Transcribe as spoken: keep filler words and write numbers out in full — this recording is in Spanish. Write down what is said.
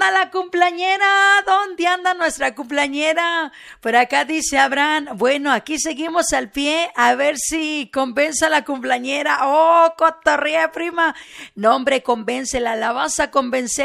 llama la cumpleañera? ¿Dónde anda nuestra cumpleañera? Por acá dice Abraham, bueno, aquí seguimos al pie, a ver si convence a la cumpleañera. Oh, cotorrea, prima. No, hombre, convéncela, la vas a convencer.